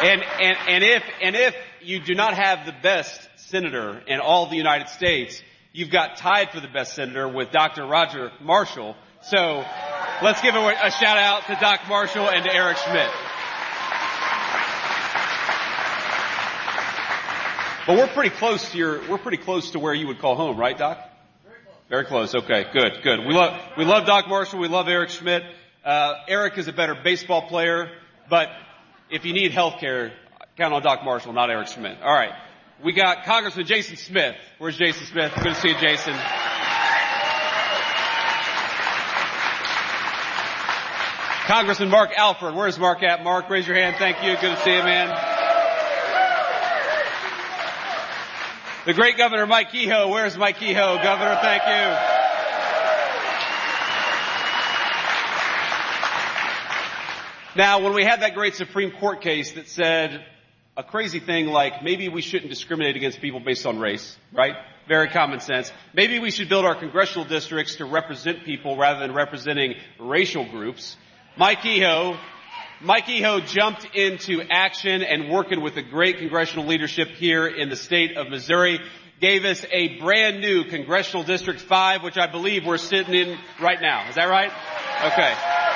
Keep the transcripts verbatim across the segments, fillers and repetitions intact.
And, and, and if, and if you do not have the best senator in all of the United States, you've got tied for the best senator with Doctor Roger Marshall. So let's give a, a shout out to Doc Marshall and to Eric Schmidt. But we're pretty close to your, we're pretty close to where you would call home, right, Doc? Very close. Very close. Okay, good, good. We love, we love Doc Marshall. We love Eric Schmidt. Uh, Eric is a better baseball player, but if you need health care, count on Doc Marshall, not Eric Schmidt. All right. We got Congressman Jason Smith. Where's Jason Smith? Good to see you, Jason. Congressman Mark Alford. Where's Mark at? Mark, raise your hand. Thank you. Good to see you, man. The great Governor Mike Kehoe. Where's Mike Kehoe? Governor, thank you. Now, when we had that great Supreme Court case that said a crazy thing like maybe we shouldn't discriminate against people based on race, right? Very common sense. Maybe we should build our congressional districts to represent people rather than representing racial groups. Mike Kehoe, Mike Kehoe jumped into action and working with the great congressional leadership here in the state of Missouri, gave us a brand new Congressional District five, which I believe we're sitting in right now. Is that right? Okay.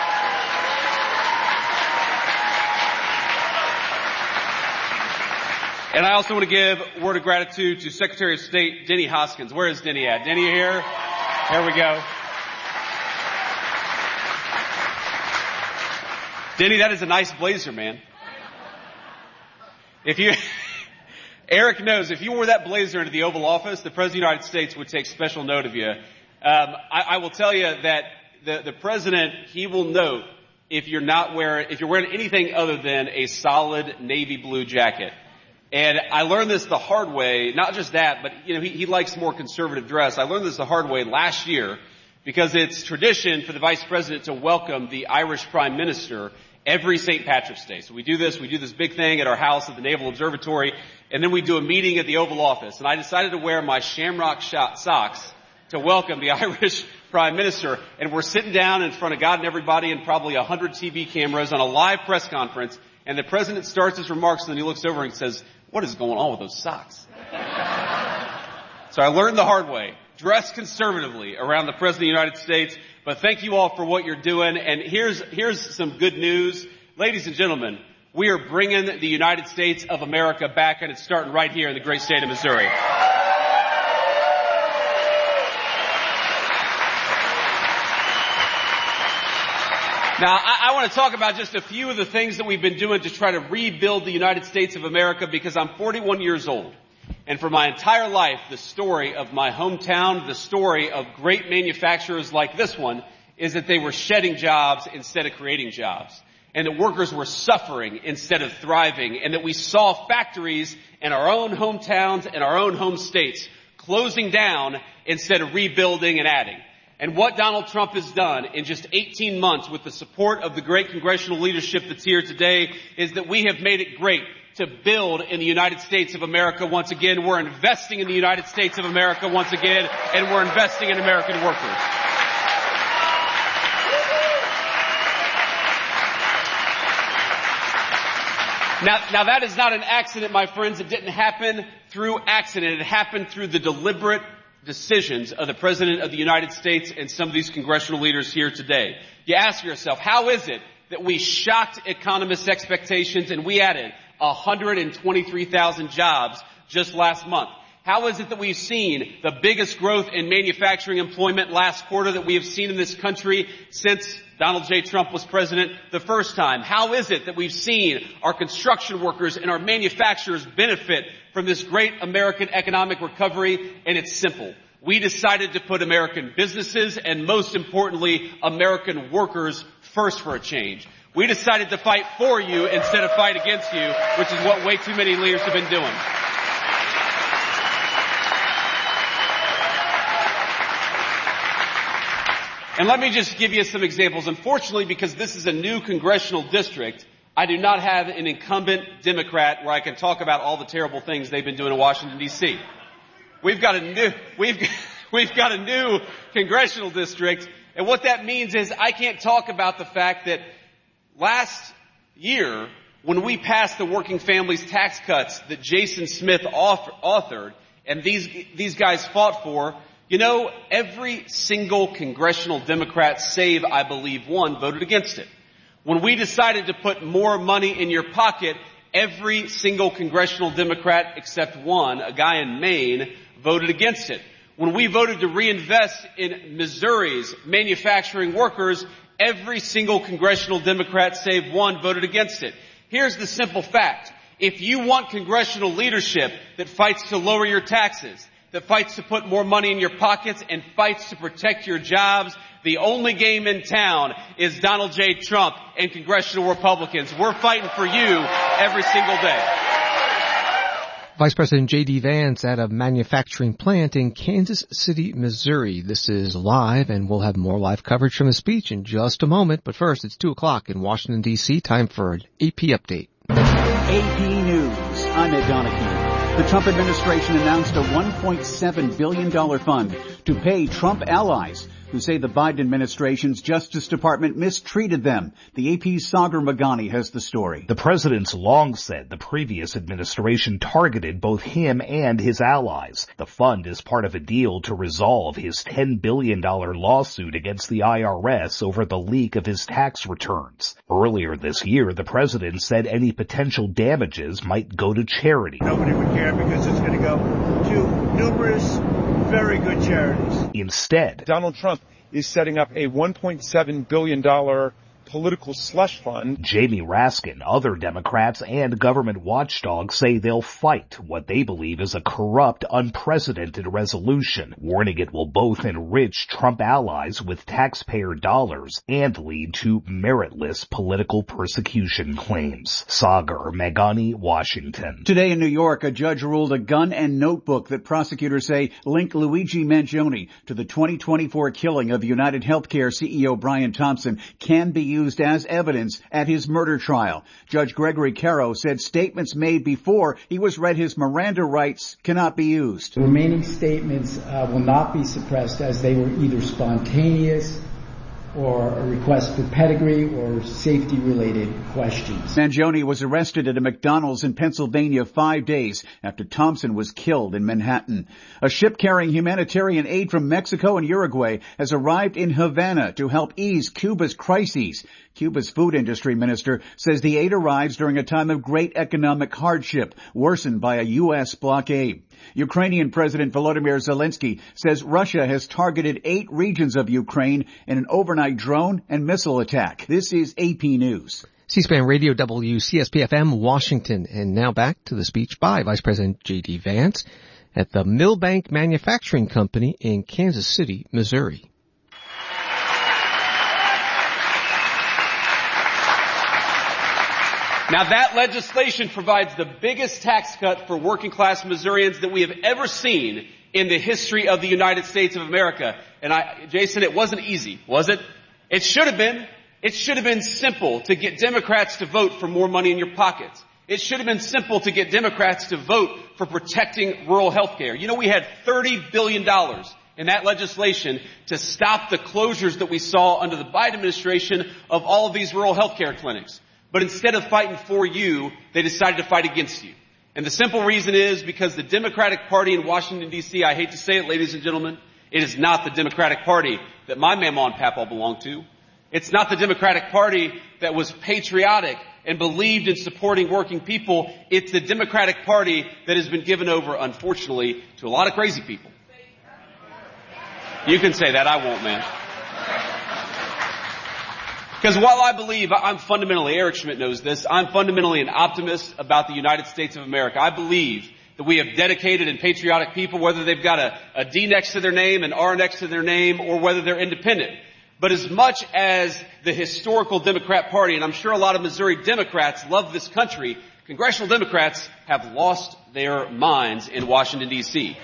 And I also want to give a word of gratitude to Secretary of State Denny Hoskins. Where is Denny at? Denny, you here? There we go. Denny, that is a nice blazer, man. If you, Eric knows, if you wore that blazer into the Oval Office, the President of the United States would take special note of you. Um, I, I will tell you that the, the President, he will note if you're not wearing, if you're wearing anything other than a solid navy blue jacket. And I learned this the hard way, not just that, but, you know, he, he likes more conservative dress. I learned this the hard way last year because it's tradition for the Vice President to welcome the Irish Prime Minister every Saint Patrick's Day. So we do this, we do this big thing at our house at the Naval Observatory, and then we do a meeting at the Oval Office. And I decided to wear my shamrock shot socks to welcome the Irish Prime Minister. And we're sitting down in front of God and everybody and probably a hundred T V cameras on a live press conference. And the President starts his remarks and then he looks over and says, "What is going on with those socks?" So I learned the hard way. Dress conservatively around the President of the United States. But thank you all for what you're doing. And here's, here's some good news. Ladies and gentlemen, we are bringing the United States of America back, and it's starting right here in the great state of Missouri. Now, I, I want to talk about just a few of the things that we've been doing to try to rebuild the United States of America because I'm forty-one years old. And for my entire life, the story of my hometown, the story of great manufacturers like this one, is that they were shedding jobs instead of creating jobs. And that workers were suffering instead of thriving. And that we saw factories in our own hometowns and our own home states closing down instead of rebuilding and adding. And what Donald Trump has done in just eighteen months with the support of the great congressional leadership that's here today is that we have made it great to build in the United States of America once again. We're investing in the United States of America once again, and we're investing in American workers. Now, now that is not an accident, my friends. It didn't happen through accident. It happened through the deliberate decisions of the President of the United States and some of these congressional leaders here today. You ask yourself, how is it that we shocked economists' expectations and we added one hundred twenty-three thousand jobs just last month? How is it that we've seen the biggest growth in manufacturing employment last quarter that we have seen in this country since Donald J. Trump was president the first time? How is it that we've seen our construction workers and our manufacturers benefit from this great American economic recovery? And it's simple. We decided to put American businesses and, most importantly, American workers first for a change. We decided to fight for you instead of fight against you, which is what way too many leaders have been doing. And let me just give you some examples. Unfortunately, because this is a new congressional district, I do not have an incumbent Democrat where I can talk about all the terrible things they've been doing in Washington, D C We've got a new, we've, we've got a new congressional district. And what that means is I can't talk about the fact that last year when we passed the working families tax cuts that Jason Smith authored and these, these guys fought for, you know, every single congressional Democrat, save, I believe, one, voted against it. When we decided to put more money in your pocket, every single congressional Democrat except one, a guy in Maine, voted against it. When we voted to reinvest in Missouri's manufacturing workers, every single congressional Democrat, save one, voted against it. Here's the simple fact. If you want congressional leadership that fights to lower your taxes, that fights to put more money in your pockets, and fights to protect your jobs, the only game in town is Donald J. Trump and congressional Republicans. We're fighting for you every single day. Vice President J D. Vance at a manufacturing plant in Kansas City, Missouri. This is live, and we'll have more live coverage from his speech in just a moment. But first, it's two o'clock in Washington, D C Time for an A P update. A P News. I'm Ed Donahue. The Trump administration announced a one point seven billion dollars fund to pay Trump allies who say the Biden administration's Justice Department mistreated them. The A P's Sagar Meghani has the story. The president's long said the previous administration targeted both him and his allies. The fund is part of a deal to resolve his ten billion dollars lawsuit against the I R S over the leak of his tax returns. Earlier this year, the president said any potential damages might go to charity. Nobody would care because it's going to go to numerous very good charities. Instead, Donald Trump is setting up a one point seven billion dollars political slush fund. Jamie Raskin, other Democrats, and government watchdogs say they'll fight what they believe is a corrupt, unprecedented resolution, warning it will both enrich Trump allies with taxpayer dollars and lead to meritless political persecution claims. Sagar Meghani, Washington. Today in New York, a judge ruled a gun and notebook that prosecutors say link Luigi Mangione to the twenty twenty-four killing of United Healthcare C E O Brian Thompson can be used used as evidence at his murder trial. Judge Gregory Caro said statements made before he was read his Miranda rights cannot be used. The remaining statements uh, will not be suppressed as they were either spontaneous or a request for pedigree or safety-related questions. Mangione was arrested at a McDonald's in Pennsylvania five days after Thompson was killed in Manhattan. A ship carrying humanitarian aid from Mexico and Uruguay has arrived in Havana to help ease Cuba's crises. Cuba's food industry minister says the aid arrives during a time of great economic hardship, worsened by a U S blockade. Ukrainian President Volodymyr Zelensky says Russia has targeted eight regions of Ukraine in an overnight drone and missile attack. This is A P News. C-SPAN Radio W C S P F M Washington. And now back to the speech by Vice President J D. Vance at the Milbank Manufacturing Company in Kansas City, Missouri. Now that legislation provides the biggest tax cut for working class Missourians that we have ever seen in the history of the United States of America. And I, Jason, it wasn't easy, was it? It should have been. It should have been simple to get Democrats to vote for more money in your pockets. It should have been simple to get Democrats to vote for protecting rural health care. You know, we had thirty billion dollars in that legislation to stop the closures that we saw under the Biden administration of all of these rural health care clinics. But instead of fighting for you, they decided to fight against you. And the simple reason is because the Democratic Party in Washington, D C, I hate to say it, ladies and gentlemen, it is not the Democratic Party that my mama and papa belong to. It's not the Democratic Party that was patriotic and believed in supporting working people. It's the Democratic Party that has been given over, unfortunately, to a lot of crazy people. You can say that, I won't, man. Because while I believe I'm fundamentally, Eric Schmidt knows this, I'm fundamentally an optimist about the United States of America. I believe that we have dedicated and patriotic people, whether they've got a, a D next to their name, an R next to their name, or whether they're independent. But as much as the historical Democrat Party, and I'm sure a lot of Missouri Democrats love this country, congressional Democrats have lost their minds in Washington, D C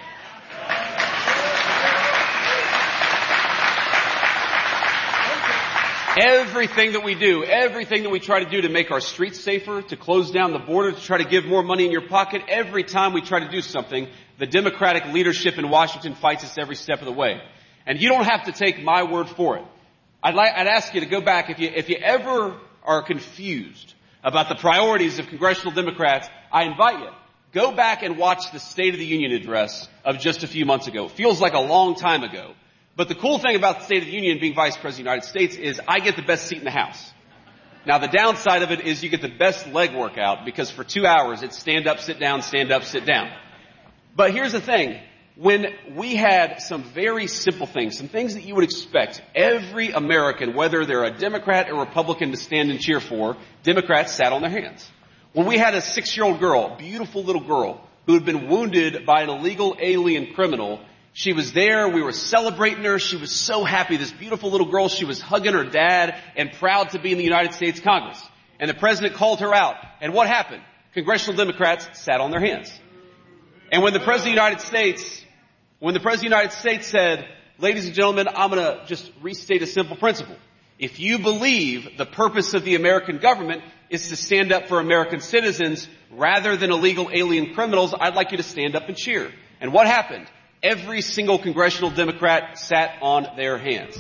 Everything that we do, everything that we try to do to make our streets safer, to close down the border, to try to give more money in your pocket, every time we try to do something, the Democratic leadership in Washington fights us every step of the way. And you don't have to take my word for it. I'd like, I'd ask you to go back, if you, if you ever are confused about the priorities of congressional Democrats, I invite you, go back and watch the State of the Union address of just a few months ago. It feels like a long time ago. But the cool thing about the State of the Union being Vice President of the United States is I get the best seat in the House. Now, the downside of it is you get the best leg workout because for two hours it's stand up, sit down, stand up, sit down. But here's the thing. When we had some very simple things, some things that you would expect every American, whether they're a Democrat or Republican, to stand and cheer for, Democrats sat on their hands. When we had a six-year-old girl, beautiful little girl, who had been wounded by an illegal alien criminal, she was there, we were celebrating her, she was so happy, this beautiful little girl, she was hugging her dad and proud to be in the United States Congress. And the president called her out. And what happened? Congressional Democrats sat on their hands. And when the President of the United States, when the President of the United States said, ladies and gentlemen, I'm going to just restate a simple principle. If you believe the purpose of the American government is to stand up for American citizens rather than illegal alien criminals, I'd like you to stand up and cheer. And what happened? Every single congressional Democrat sat on their hands.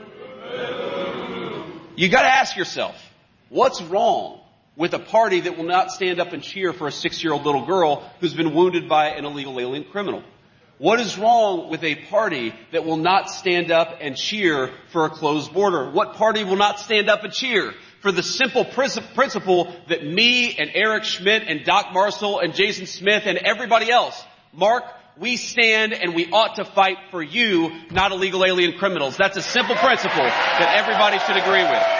You got to ask yourself, what's wrong with a party that will not stand up and cheer for a six-year-old little girl who's been wounded by an illegal alien criminal? What is wrong with a party that will not stand up and cheer for a closed border? What party will not stand up and cheer for the simple principle that me and Eric Schmidt and Doc Marshall and Jason Smith and everybody else, Mark, we stand and we ought to fight for you, not illegal alien criminals. That's a simple principle that everybody should agree with.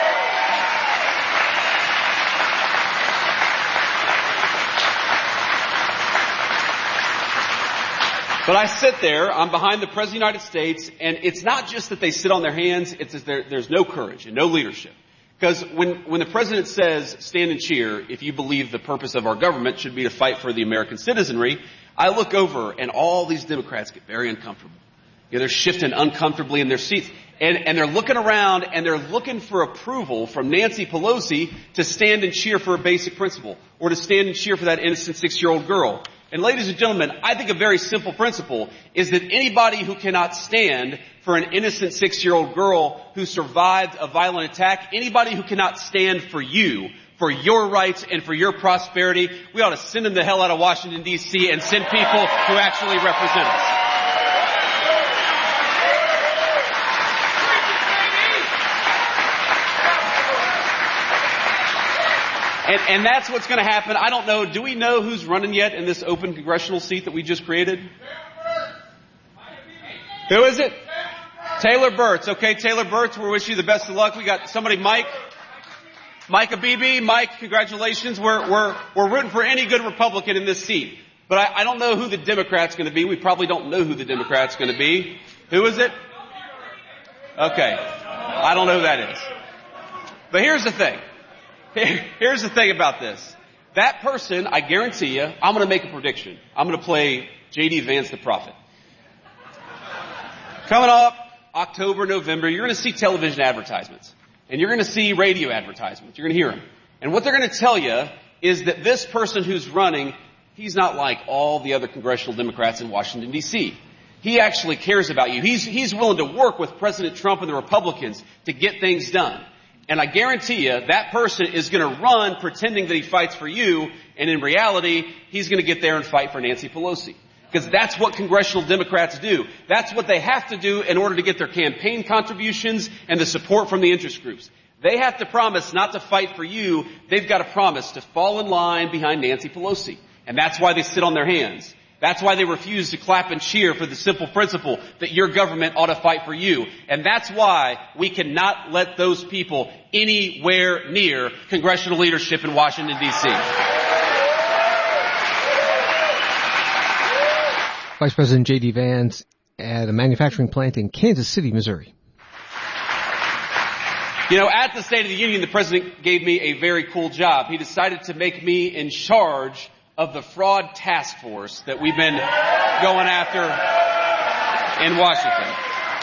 But I sit there, I'm behind the President of the United States, and it's not just that they sit on their hands, it's that there, there's no courage and no leadership. Because when, when the President says, stand and cheer, if you believe the purpose of our government should be to fight for the American citizenry, I look over and all these Democrats get very uncomfortable. You know, they're shifting uncomfortably in their seats. And, and they're looking around and they're looking for approval from Nancy Pelosi to stand and cheer for a basic principle or to stand and cheer for that innocent six-year-old girl. And ladies and gentlemen, I think a very simple principle is that anybody who cannot stand for an innocent six-year-old girl who survived a violent attack, anybody who cannot stand for you, for your rights and for your prosperity, we ought to send them the hell out of Washington, D C and send people who actually represent us. And, and that's what's going to happen. I don't know. Do we know who's running yet in this open congressional seat that we just created? Who is it? Taylor Burt's. Okay, Taylor Burt's, we wish you the best of luck. We got somebody, Mike. Mike Abebe. Mike, congratulations. We're, we're, we're rooting for any good Republican in this seat. But I, I don't know who the Democrat's going to be. We probably don't know who the Democrat's going to be. Who is it? Okay. I don't know who that is. But here's the thing. Here's the thing about this. That person, I guarantee you, I'm going to make a prediction. I'm going to play J D Vance the prophet. Coming up, October, November, you're going to see television advertisements. And you're going to see radio advertisements. You're going to hear them. And what they're going to tell you is that this person who's running, he's not like all the other congressional Democrats in Washington, D C He actually cares about you. He's, he's willing to work with President Trump and the Republicans to get things done. And I guarantee you, that person is going to run pretending that he fights for you, and in reality, he's going to get there and fight for Nancy Pelosi. Because that's what congressional Democrats do. That's what they have to do in order to get their campaign contributions and the support from the interest groups. They have to promise not to fight for you. They've got to promise to fall in line behind Nancy Pelosi. And that's why they sit on their hands. That's why they refuse to clap and cheer for the simple principle that your government ought to fight for you. And that's why we cannot let those people anywhere near congressional leadership in Washington, D C Vice President J D Vance at a manufacturing plant in Kansas City, Missouri. You know, at the State of the Union, the President gave me a very cool job. He decided to make me in charge of the fraud task force that we've been going after in Washington.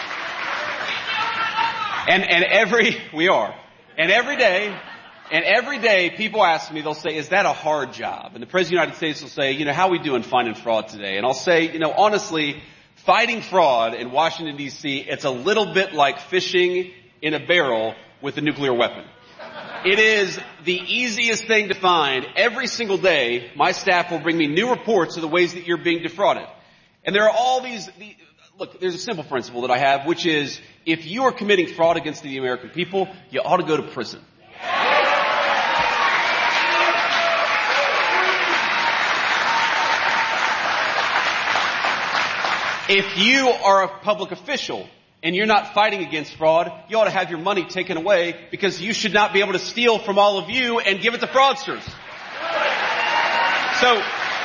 And, and every, we are. And every day, and every day people ask me, they'll say, is that a hard job? And the President of the United States will say, you know, how are we doing finding fraud today? And I'll say, you know, honestly, fighting fraud in Washington, D C, it's a little bit like fishing in a barrel with a nuclear weapon. It is the easiest thing to find. Every single day, my staff will bring me new reports of the ways that you're being defrauded. And there are all these, the, look, there's a simple principle that I have, which is if you are committing fraud against the American people, you ought to go to prison. If you are a public official and you're not fighting against fraud, you ought to have your money taken away because you should not be able to steal from all of you and give it to fraudsters. So,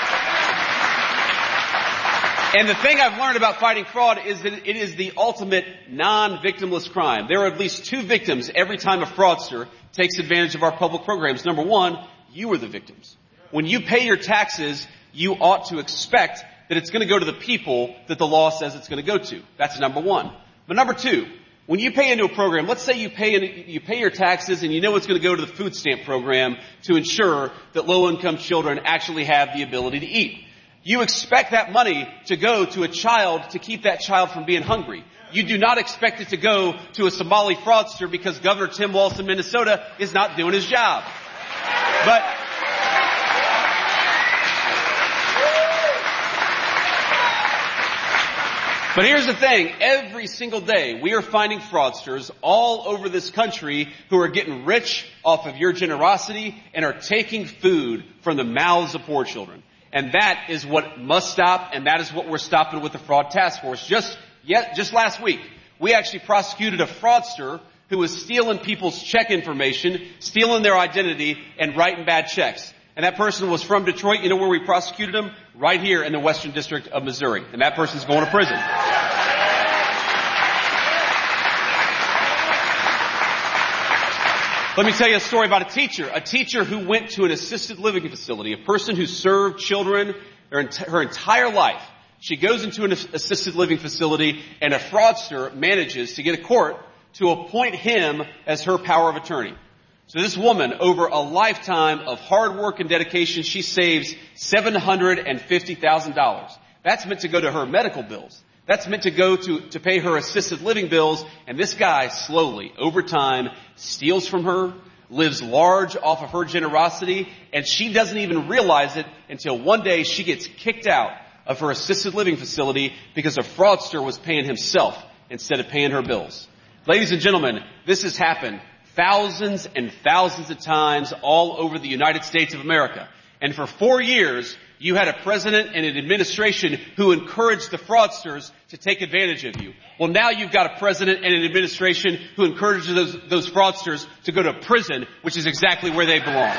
and the thing I've learned about fighting fraud is that it is the ultimate non-victimless crime. There are at least two victims every time a fraudster takes advantage of our public programs. Number one, you are the victims. When you pay your taxes, you ought to expect that it's going to go to the people that the law says it's going to go to. That's number one. But number two, when you pay into a program, let's say you pay in, you pay your taxes and you know it's going to go to the food stamp program to ensure that low-income children actually have the ability to eat. You expect that money to go to a child to keep that child from being hungry. You do not expect it to go to a Somali fraudster because Governor Tim Walz in Minnesota is not doing his job. But But here's the thing. Every single day we are finding fraudsters all over this country who are getting rich off of your generosity and are taking food from the mouths of poor children. And that is what must stop, and that is what we're stopping with the Fraud Task Force. Just, yet, just last week, we actually prosecuted a fraudster who was stealing people's check information, stealing their identity, and writing bad checks. And that person was from Detroit. You know where we prosecuted him? Right here in the Western District of Missouri. And that person's going to prison. Let me tell you a story about a teacher. A teacher who went to an assisted living facility. A person who served children her, her entire life. She goes into an assisted living facility and a fraudster manages to get a court to appoint him as her power of attorney. So this woman, over a lifetime of hard work and dedication, she saves seven hundred fifty thousand dollars. That's meant to go to her medical bills. That's meant to go to, to pay her assisted living bills. And this guy slowly, over time, steals from her, lives large off of her generosity, and she doesn't even realize it until one day she gets kicked out of her assisted living facility because a fraudster was paying himself instead of paying her bills. Ladies and gentlemen, this has happened thousands and thousands of times all over the United States of America. And for four years, you had a president and an administration who encouraged the fraudsters to take advantage of you. Well, now you've got a president and an administration who encourages those, those fraudsters to go to prison, which is exactly where they belong.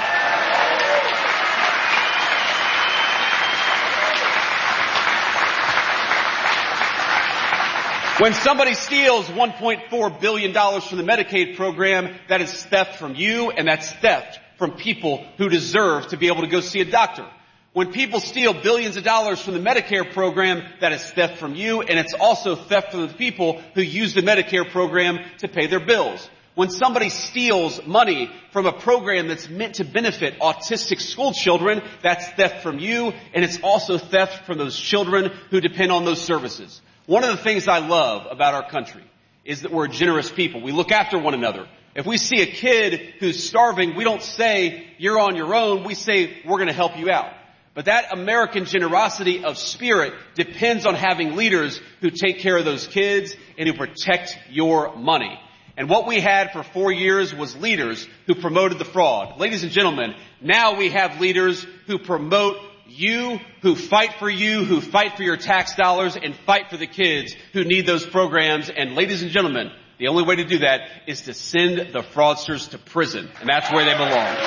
When somebody steals one point four billion dollars from the Medicaid program, that is theft from you, and that's theft from people who deserve to be able to go see a doctor. When people steal billions of dollars from the Medicare program, that is theft from you, and it's also theft from the people who use the Medicare program to pay their bills. When somebody steals money from a program that's meant to benefit autistic school children, that's theft from you, and it's also theft from those children who depend on those services. One of the things I love about our country is that we're a generous people. We look after one another. If we see a kid who's starving, we don't say, you're on your own. We say, we're going to help you out. But that American generosity of spirit depends on having leaders who take care of those kids and who protect your money. And what we had for four years was leaders who promoted the fraud. Ladies and gentlemen, now we have leaders who promote you, who fight for you, who fight for your tax dollars, and fight for the kids who need those programs. And ladies and gentlemen, the only way to do that is to send the fraudsters to prison. And that's where they belong.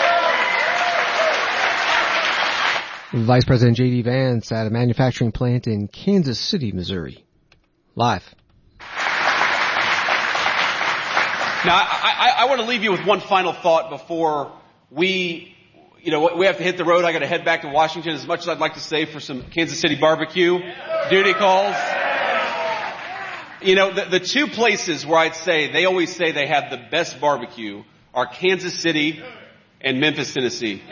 Vice President J D Vance at a manufacturing plant in Kansas City, Missouri. Live. Now, I, I, I want to leave you with one final thought before we, you know, we have to hit the road. I got to head back to Washington. As much as I'd like to stay for some Kansas City barbecue, duty calls. You know, the, the two places where I'd say they always say they have the best barbecue are Kansas City and Memphis, Tennessee.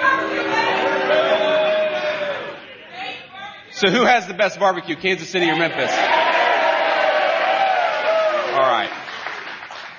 So who has the best barbecue, Kansas City or Memphis? All right.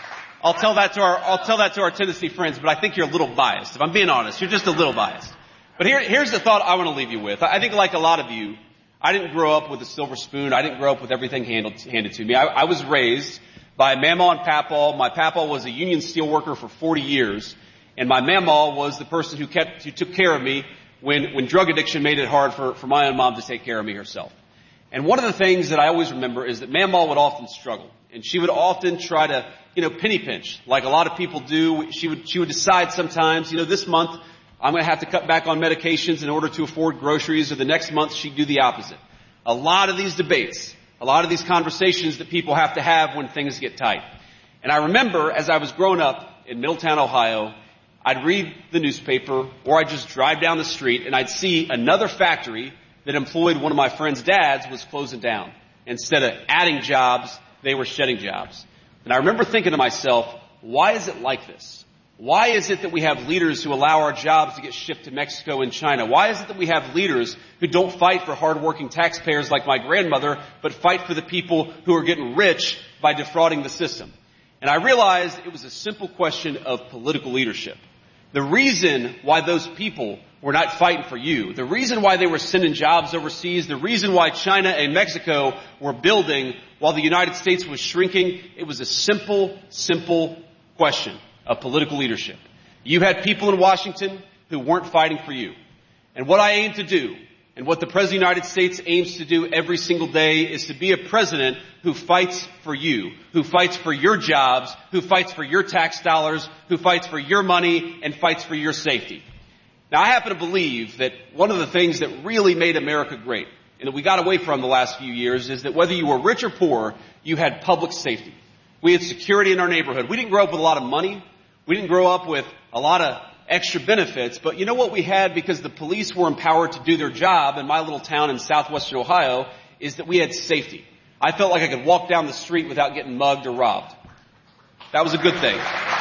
I'll tell that to our, I'll tell that to our Tennessee friends, but I think you're a little biased. If I'm being honest, you're just a little biased. But here, here's the thought I want to leave you with. I think like a lot of you, I didn't grow up with a silver spoon. I didn't grow up with everything handled, handed to me. I, I was raised by Mamaw and Papaw. My Papaw was a union steelworker for forty years, and my Mamaw was the person who kept, who took care of me when, when drug addiction made it hard for, for my own mom to take care of me herself. And one of the things that I always remember is that Mamaw would often struggle, and she would often try to, you know, penny pinch, like a lot of people do. She would, she would decide sometimes, you know, this month I'm going to have to cut back on medications in order to afford groceries, or the next month she'd do the opposite. A lot of these debates, a lot of these conversations that people have to have when things get tight. And I remember as I was growing up in Middletown, Ohio, I'd read the newspaper, or I'd just drive down the street and I'd see another factory that employed one of my friend's dads was closing down. Instead of adding jobs, they were shedding jobs. And I remember thinking to myself, why is it like this? Why is it that we have leaders who allow our jobs to get shipped to Mexico and China? Why is it that we have leaders who don't fight for hardworking taxpayers like my grandmother, but fight for the people who are getting rich by defrauding the system? And I realized it was a simple question of political leadership. The reason why those people were not fighting for you, the reason why they were sending jobs overseas, the reason why China and Mexico were building while the United States was shrinking, it was a simple, simple question of political leadership. You had people in Washington who weren't fighting for you. And what I aim to do, and what the President of the United States aims to do every single day, is to be a president who fights for you, who fights for your jobs, who fights for your tax dollars, who fights for your money, and fights for your safety. Now, I happen to believe that one of the things that really made America great, and that we got away from the last few years, is that whether you were rich or poor, you had public safety. We had security in our neighborhood. We didn't grow up with a lot of money. We didn't grow up with a lot of extra benefits, but you know what we had, because the police were empowered to do their job in my little town in southwestern Ohio, is that we had safety. I felt like I could walk down the street without getting mugged or robbed. That was a good thing.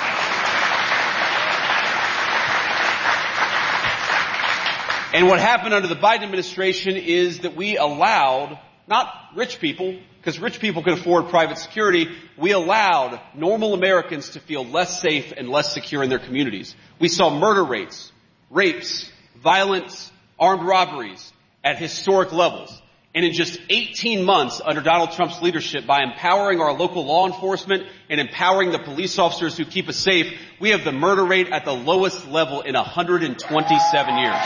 And what happened under the Biden administration is that we allowed, not rich people, because rich people can afford private security, we allowed normal Americans to feel less safe and less secure in their communities. We saw murder rates, rapes, violence, armed robberies at historic levels. And in just eighteen months under Donald Trump's leadership, by empowering our local law enforcement and empowering the police officers who keep us safe, we have the murder rate at the lowest level in one hundred twenty-seven years.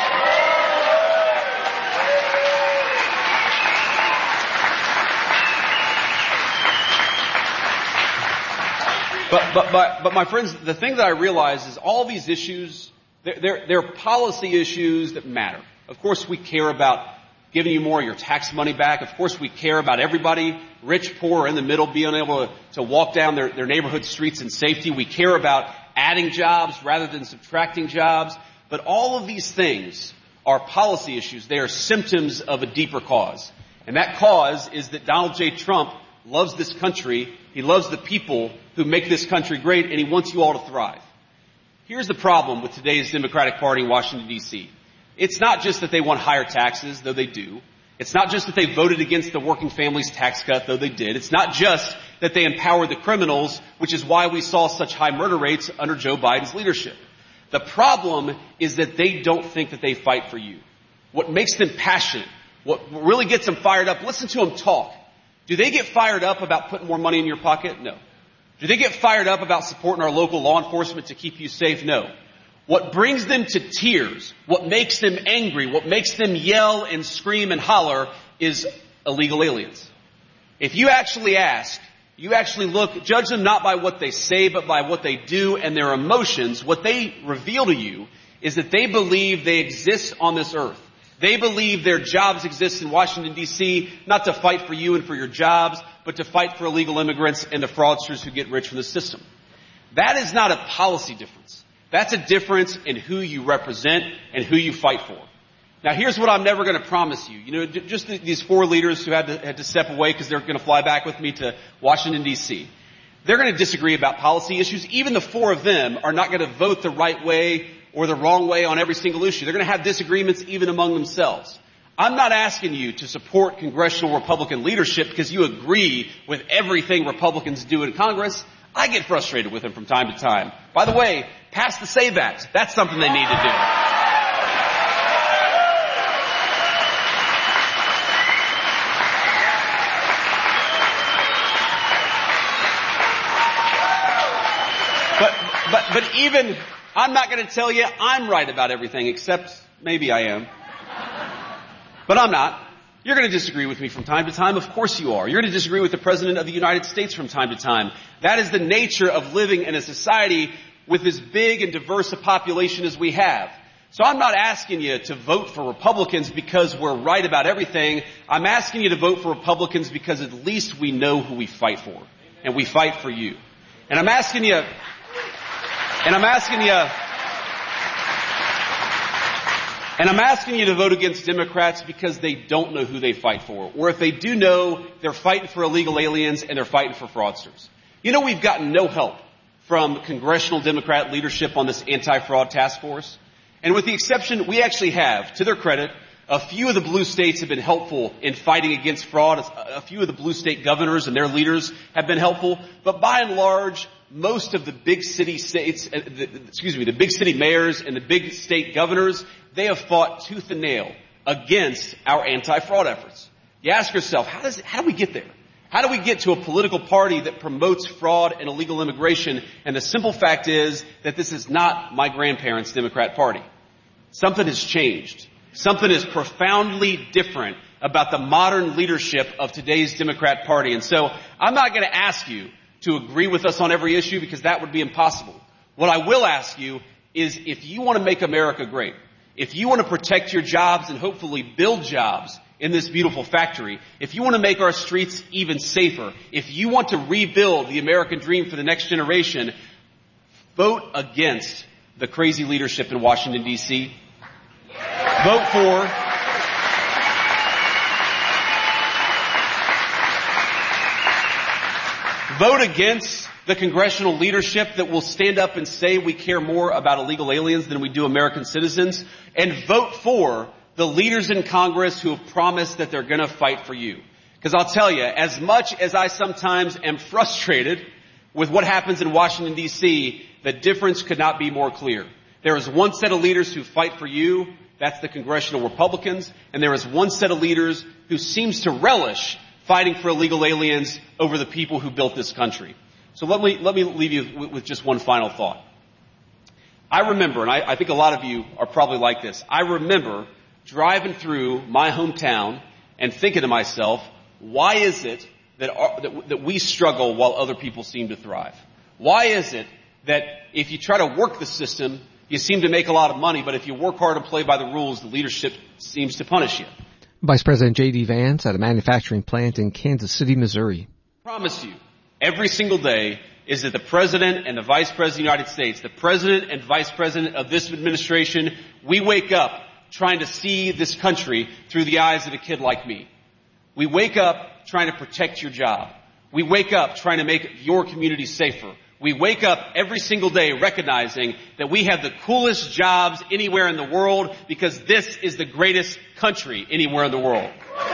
But, but, but, but my friends, the thing that I realize is all these issues, they're, they're, they're policy issues that matter. Of course, we care about giving you more of your tax money back. Of course, we care about everybody, rich, poor, in the middle, being able to, to walk down their, their neighborhood streets in safety. We care about adding jobs rather than subtracting jobs. But all of these things are policy issues. They are symptoms of a deeper cause. And that cause is that Donald J. Trump loves this country. He loves the people who make this country great, and he wants you all to thrive. Here's the problem with today's Democratic Party in Washington, D C It's not just that they want higher taxes, though they do. It's not just that they voted against the working families tax cut, though they did. It's not just that they empowered the criminals, which is why we saw such high murder rates under Joe Biden's leadership. The problem is that they don't think that they fight for you. What makes them passionate, what really gets them fired up, listen to them talk. Do they get fired up about putting more money in your pocket? No. Do they get fired up about supporting our local law enforcement to keep you safe? No. What brings them to tears, what makes them angry, what makes them yell and scream and holler is illegal aliens. If you actually ask, you actually look, judge them not by what they say, but by what they do and their emotions, what they reveal to you is that they believe they exist on this earth. They believe their jobs exist in Washington, D C, not to fight for you and for your jobs, but to fight for illegal immigrants and the fraudsters who get rich from the system. That is not a policy difference. That's a difference in who you represent and who you fight for. Now, here's what I'm never going to promise you. You know, just these four leaders who had to, had to step away because they're going to fly back with me to Washington, D C They're going to disagree about policy issues. Even the four of them are not going to vote the right way or the wrong way on every single issue. They're going to have disagreements even among themselves. I'm not asking you to support congressional Republican leadership because you agree with everything Republicans do in Congress. I get frustrated with him from time to time. By the way, pass the SAVE Act. That's something they need to do. But, but, but even, I'm not going to tell you I'm right about everything, except maybe I am. But I'm not. You're going to disagree with me from time to time. Of course you are. You're going to disagree with the President of the United States from time to time. That is the nature of living in a society with as big and diverse a population as we have. So I'm not asking you to vote for Republicans because we're right about everything. I'm asking you to vote for Republicans because at least we know who we fight for. And we fight for you. And I'm asking you, and I'm asking you, And I'm asking you to vote against Democrats because they don't know who they fight for. Or if they do know, they're fighting for illegal aliens and they're fighting for fraudsters. You know, we've gotten no help from congressional Democrat leadership on this anti-fraud task force. And with the exception, we actually have, to their credit, a few of the blue states have been helpful in fighting against fraud. A few of the blue state governors and their leaders have been helpful. But by and large, most of the big city states, uh, the, excuse me, the big city mayors and the big state governors, they have fought tooth and nail against our anti-fraud efforts. You ask yourself, how does, how do we get there? How do we get to a political party that promotes fraud and illegal immigration? And the simple fact is that this is not my grandparents' Democrat Party. Something has changed. Something is profoundly different about the modern leadership of today's Democrat Party. And so I'm not going to ask you to agree with us on every issue because that would be impossible. What I will ask you is if you want to make America great, if you want to protect your jobs and hopefully build jobs in this beautiful factory, if you want to make our streets even safer, if you want to rebuild the American dream for the next generation, vote against the crazy leadership in Washington, D C Vote for Vote against the congressional leadership that will stand up and say we care more about illegal aliens than we do American citizens. And vote for the leaders in Congress who have promised that they're going to fight for you. Because I'll tell you, as much as I sometimes am frustrated with what happens in Washington, D C, the difference could not be more clear. There is one set of leaders who fight for you. That's the congressional Republicans. And there is one set of leaders who seems to relish fighting for illegal aliens over the people who built this country. So let me, let me leave you with, with just one final thought. I remember, and I, I think a lot of you are probably like this, I remember driving through my hometown and thinking to myself, why is it that, our, that, that we struggle while other people seem to thrive? Why is it that if you try to work the system, you seem to make a lot of money, but if you work hard and play by the rules, the leadership seems to punish you? Vice President J D. Vance at a manufacturing plant in Kansas City, Missouri. I promise you, every single day is that the President and the Vice President of the United States, the President and Vice President of this administration, we wake up trying to see this country through the eyes of a kid like me. We wake up trying to protect your job. We wake up trying to make your community safer. We wake up every single day recognizing that we have the coolest jobs anywhere in the world because this is the greatest country anywhere in the world.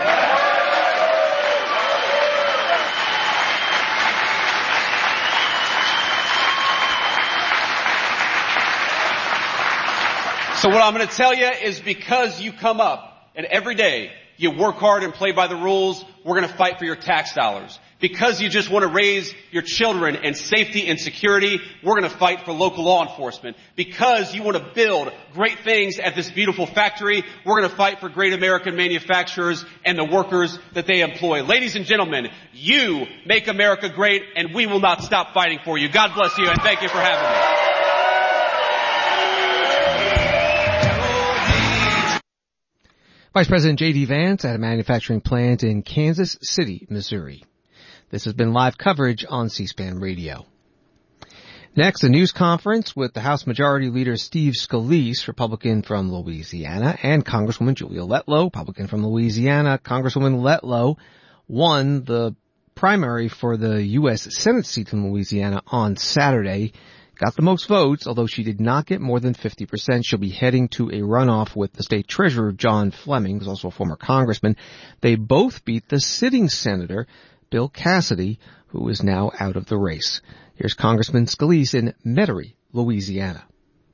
So what I'm going to tell you is because you come up and every day you work hard and play by the rules, we're going to fight for your tax dollars. Because you just want to raise your children in safety and security, we're going to fight for local law enforcement. Because you want to build great things at this beautiful factory, we're going to fight for great American manufacturers and the workers that they employ. Ladies and gentlemen, you make America great, and we will not stop fighting for you. God bless you, and thank you for having me. Vice President J D. Vance at a manufacturing plant in Kansas City, Missouri. This has been live coverage on C-SPAN Radio. Next, a news conference with the House Majority Leader Steve Scalise, Republican from Louisiana, and Congresswoman Julia Letlow, Republican from Louisiana. Congresswoman Letlow won the primary for the U S Senate seat in Louisiana on Saturday. Got the most votes, although she did not get more than fifty percent. She'll be heading to a runoff with the state treasurer, John Fleming, who's also a former congressman. They both beat the sitting senator, Bill Cassidy, who is now out of the race. Here's Congressman Scalise in Metairie, Louisiana.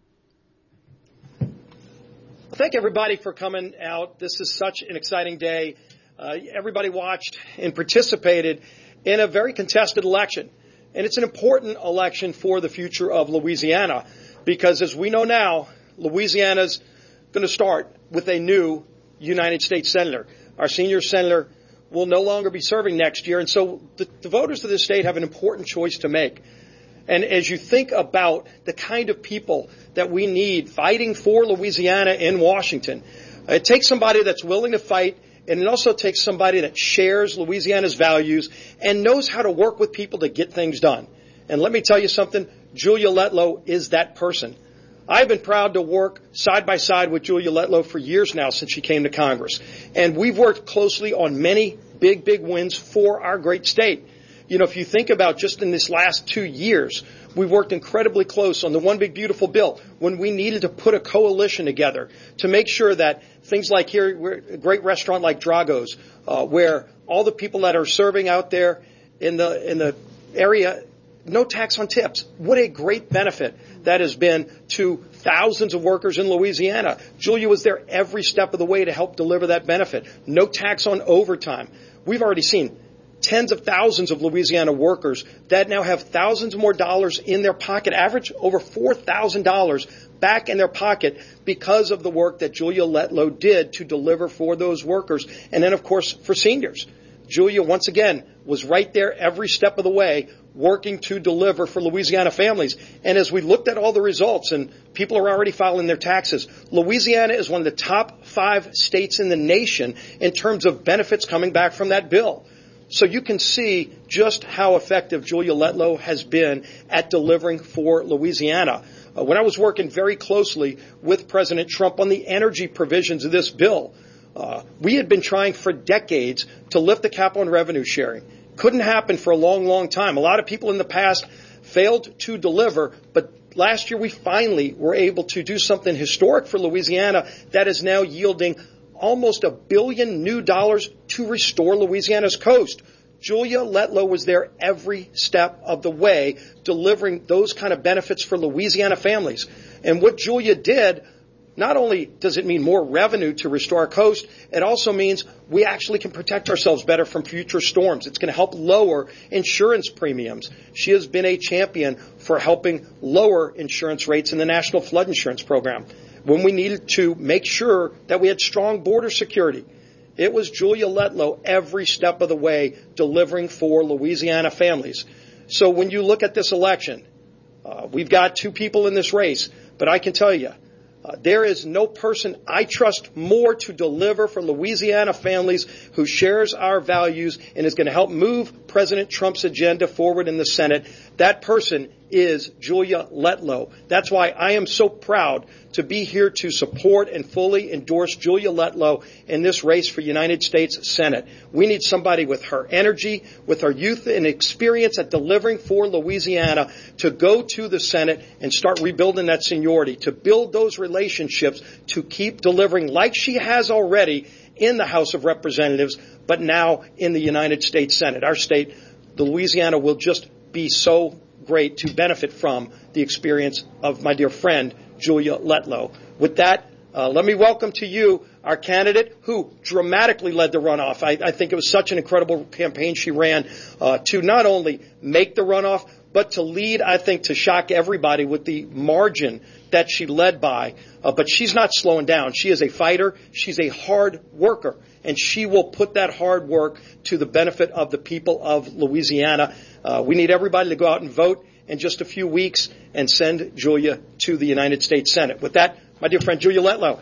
Thank everybody for coming out. This is such an exciting day. Uh, everybody watched and participated in a very contested election. And it's an important election for the future of Louisiana because, as we know now, Louisiana's going to start with a new United States Senator. Our senior senator will no longer be serving next year, and so the, the voters of this state have an important choice to make. And as you think about the kind of people that we need fighting for Louisiana in Washington, it takes somebody that's willing to fight, and it also takes somebody that shares Louisiana's values and knows how to work with people to get things done. And let me tell you something, Julia Letlow is that person. I've been proud to work side by side with Julia Letlow for years now since she came to Congress. And we've worked closely on many big, big wins for our great state. You know, if you think about just in this last two years, we've worked incredibly close on the One Big Beautiful Bill when we needed to put a coalition together to make sure that things like here, we're a great restaurant like Drago's, uh, where all the people that are serving out there in the in the area, no tax on tips. What a great benefit that has been to thousands of workers in Louisiana. Julia was there every step of the way to help deliver that benefit. No tax on overtime. We've already seen tens of thousands of Louisiana workers that now have thousands more dollars in their pocket, average over four thousand dollars back in their pocket because of the work that Julia Letlow did to deliver for those workers. And then, of course, for seniors. Julia, once again, was right there every step of the way working to deliver for Louisiana families. And as we looked at all the results, and people are already filing their taxes, Louisiana is one of the top five states in the nation in terms of benefits coming back from that bill. So you can see just how effective Julia Letlow has been at delivering for Louisiana. Uh, when I was working very closely with President Trump on the energy provisions of this bill, uh, we had been trying for decades to lift the cap on revenue sharing. Couldn't happen for a long, long time. A lot of people in the past failed to deliver, but last year we finally were able to do something historic for Louisiana that is now yielding almost a billion new dollars to restore Louisiana's coast. Julia Letlow was there every step of the way, delivering those kind of benefits for Louisiana families. And what Julia did, not only does it mean more revenue to restore our coast, it also means we actually can protect ourselves better from future storms. It's going to help lower insurance premiums. She has been a champion for helping lower insurance rates in the National Flood Insurance Program. When we needed to make sure that we had strong border security, it was Julia Letlow every step of the way delivering for Louisiana families. So when you look at this election, uh, we've got two people in this race, but I can tell you, Uh, there is no person I trust more to deliver for Louisiana families who shares our values and is going to help move President Trump's agenda forward in the Senate. That person is Julia Letlow. That's why I am so proud to be here to support and fully endorse Julia Letlow in this race for United States Senate. We need somebody with her energy, with her youth and experience at delivering for Louisiana to go to the Senate and start rebuilding that seniority, to build those relationships, to keep delivering like she has already in the House of Representatives, but now in the United States Senate. Our state, the Louisiana, will just be so great to benefit from the experience of my dear friend, Julia Letlow. With that, uh, let me welcome to you our candidate who dramatically led the runoff. I, I think it was such an incredible campaign she ran uh, to not only make the runoff, but to lead, I think, to shock everybody with the margin that she led by. Uh, but she's not slowing down. She is a fighter. She's a hard worker. And she will put that hard work to the benefit of the people of Louisiana. Uh, we need everybody to go out and vote in just a few weeks and send Julia to the United States Senate. With that, my dear friend Julia Letlow.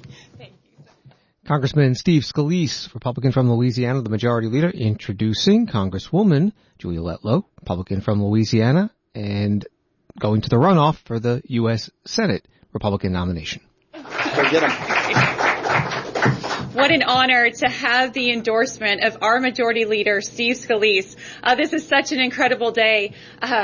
Congressman Steve Scalise, Republican from Louisiana, the majority leader, introducing Congresswoman Julia Letlow, Republican from Louisiana, and going to the runoff for the U S Senate Republican nomination. Go get him. What an honor to have the endorsement of our majority leader, Steve Scalise. Uh, this is such an incredible day. Um,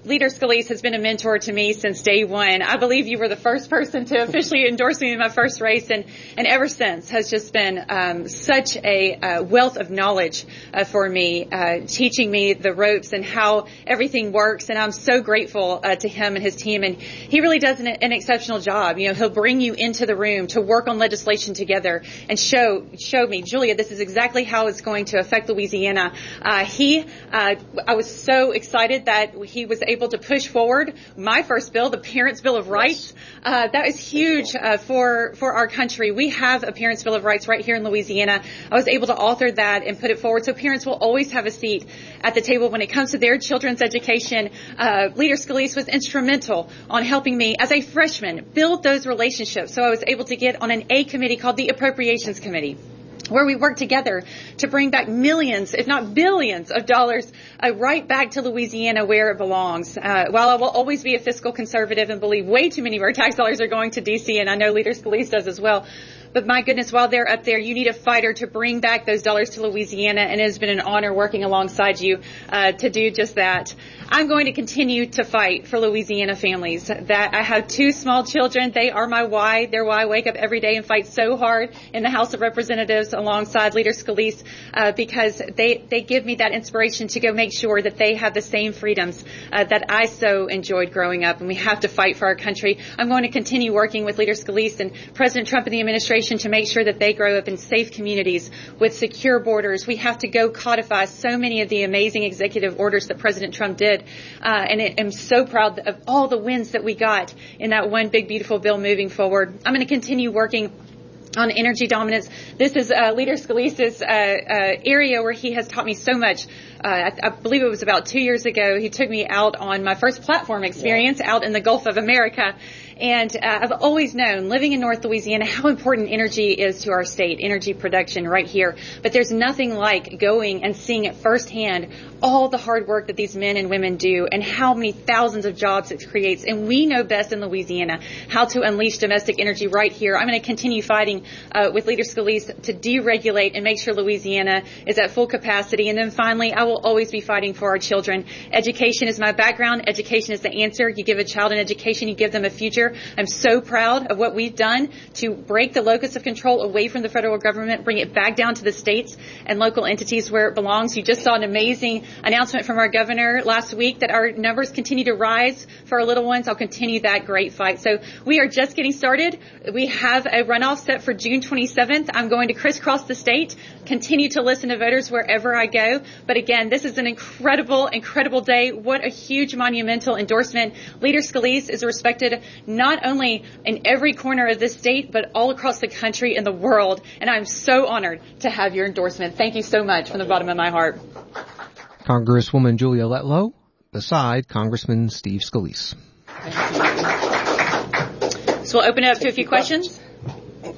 Leader Scalise has been a mentor to me since day one. I believe you were the first person to officially endorse me in my first race, and, and ever since has just been um, such a uh, wealth of knowledge uh, for me, uh, teaching me the ropes and how everything works. And I'm so grateful uh, to him and his team. And he really does an, an exceptional job. You know, he'll bring you into the room to work on legislation together and show show me, Julia, this is exactly how it's going to affect Louisiana. Uh, he, uh, I was so excited that he was able to push forward my first bill, the Parents' Bill of Rights. Uh, that is huge uh, for for our country. We have a Parents' Bill of Rights right here in Louisiana. I was able to author that and put it forward, so parents will always have a seat at the table when it comes to their children's education. Uh, Leader Scalise was instrumental on helping me as a freshman build those relationships, so I was able to get on an A committee called the Appropriations Committee, where we work together to bring back millions, if not billions, of dollars uh, right back to Louisiana where it belongs. Uh, while I will always be a fiscal conservative and believe way too many of our tax dollars are going to D C, and I know Leader Scalise does as well, but my goodness, while they're up there, you need a fighter to bring back those dollars to Louisiana, and it has been an honor working alongside you uh, to do just that. I'm going to continue to fight for Louisiana families. That I have two small children. They are my why. They're why I wake up every day and fight so hard in the House of Representatives alongside Leader Scalise, uh, because they, they give me that inspiration to go make sure that they have the same freedoms uh, that I so enjoyed growing up, and we have to fight for our country. I'm going to continue working with Leader Scalise and President Trump and the administration to make sure that they grow up in safe communities with secure borders. We have to go codify so many of the amazing executive orders that President Trump did. Uh, and I am so proud of all the wins that we got in that one big, beautiful bill moving forward. I'm going to continue working on energy dominance. This is uh, Leader Scalise's uh, uh, area where he has taught me so much. Uh, I, I believe it was about two years ago. He took me out on my first platform experience out in the Gulf of America. And uh, I've always known, living in North Louisiana, how important energy is to our state, energy production right here. But there's nothing like going and seeing it firsthand, all the hard work that these men and women do and how many thousands of jobs it creates. And we know best in Louisiana how to unleash domestic energy right here. I'm going to continue fighting uh, with Leader Scalise to deregulate and make sure Louisiana is at full capacity. And then finally, I will always be fighting for our children. Education is my background. Education is the answer. You give a child an education, you give them a future. I'm so proud of what we've done to break the locus of control away from the federal government, bring it back down to the states and local entities where it belongs. You just saw an amazing announcement from our governor last week that our numbers continue to rise for our little ones. I'll continue that great fight. So we are just getting started. We have a runoff set for June twenty-seventh. I'm going to crisscross the state, continue to listen to voters wherever I go. But again, this is an incredible, incredible day. What a huge monumental endorsement. Leader Scalise is respected not only in every corner of this state, but all across the country and the world. And I'm so honored to have your endorsement. Thank you so much from the bottom of my heart. Congresswoman Julia Letlow, beside Congressman Steve Scalise. So we'll open it up to a few questions. Uh,